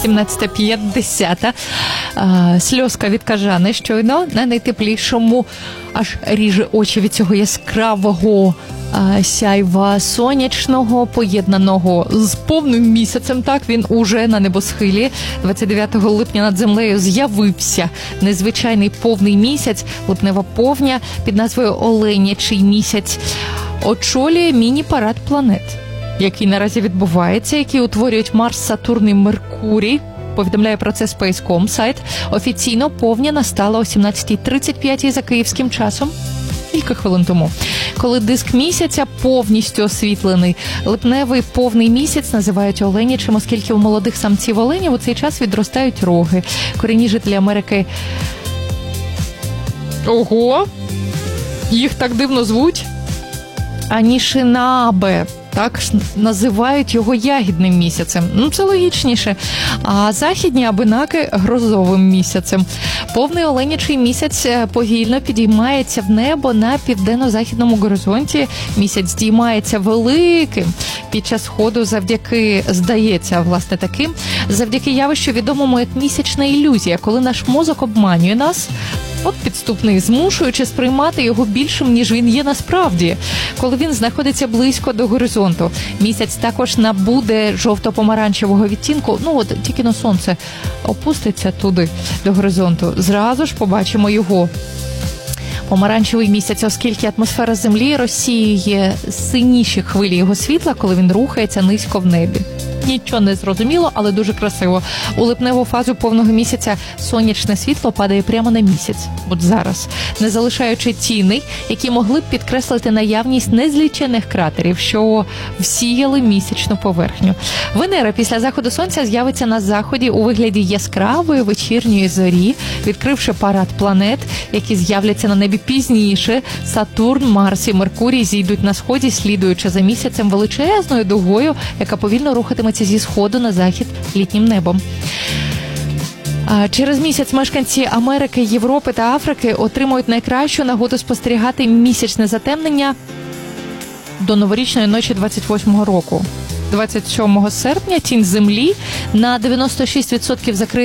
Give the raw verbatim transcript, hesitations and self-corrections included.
сімнадцята п'ятдесят. Сльозка від Кажани щойно на найтеплішому, аж ріже очі від цього яскравого сяйва сонячного, поєднаного з повним місяцем. Так, він уже на небосхилі. двадцять дев'ятого липня над землею з'явився незвичайний повний місяць, липнева повня під назвою Оленячий місяць. Очолює міні-парад планет, який наразі відбувається, які утворюють Марс, Сатурн і Меркурій. Повідомляє про це Space.com сайт. Офіційно повня настала о сімнадцята тридцять п'ять за київським часом. Кілька хвилин тому. Коли диск місяця повністю освітлений. Липневий повний місяць називають оленячим, оскільки у молодих самців оленів у цей час відростають роги. Корінні жителі Америки... Ого! Їх так дивно звуть. Анішинабе. Так називають його ягідним місяцем. Ну, це логічніше. А західні абинаки – грозовим місяцем. Повний оленячий місяць повільно підіймається в небо на південно-західному горизонті. Місяць здіймається великим під час сходу завдяки, здається, власне таким, завдяки явищу відомому як місячна ілюзія, коли наш мозок обманює нас, от підступний, змушуючи сприймати його більшим, ніж він є насправді, коли він знаходиться близько до горизонту. Місяць також набуде жовто-помаранчевого відтінку, ну от тільки на сонце опуститься туди, до горизонту. Зразу ж побачимо його. Помаранчевий місяць, оскільки атмосфера Землі розсіює синіші хвилі його світла, коли він рухається низько в небі. Нічого не зрозуміло, але дуже красиво. У липневу фазу повного місяця сонячне світло падає прямо на місяць, от зараз, не залишаючи тіней, які могли б підкреслити наявність незлічених кратерів, що всіяли місячну поверхню. Венера після заходу сонця з'явиться на заході у вигляді яскравої вечірньої зорі, відкривши парад планет, які з'являться на небі пізніше. Сатурн, Марс і Меркурій зійдуть на сході, слідуючи за місяцем величезною дугою, яка повільно рухатиметься зі сходу на захід літнім небом. Через місяць мешканці Америки, Європи та Африки отримують найкращу нагоду спостерігати місячне затемнення до новорічної ночі двадцять восьмого року. двадцять сьомого серпня тінь Землі на дев'яносто шість відсотків закриє